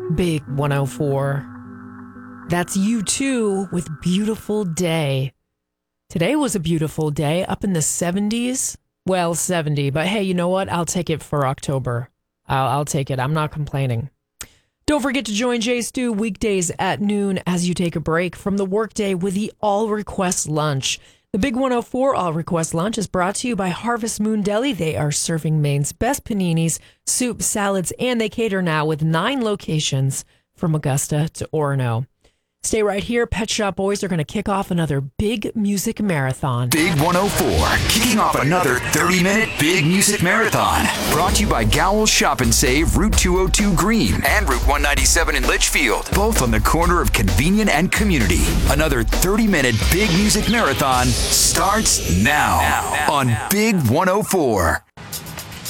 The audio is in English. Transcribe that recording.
Big 104. That's U2 with Beautiful Day. Today was a beautiful day, up in the 70s. Well, 70, but hey, you know what? I'll take it for October. I'll take it. I'm not complaining. Don't forget to join Jay Stu weekdays at noon as you take a break from the workday with the All Request Lunch. The Big 104 All Request Lunch is brought to you by Harvest Moon Deli. They are serving Maine's best paninis, soups, salads, and they cater now with 9 locations from Augusta to Orono. Stay right here. Pet Shop Boys are going to kick off another big music marathon. Big 104, kicking off another 30-minute big music marathon. Brought to you by Gowell's Shop and Save, Route 202 Green and Route 197 in Litchfield. Both on the corner of Convenient and Community. Another 30-minute big music marathon starts now on Big 104.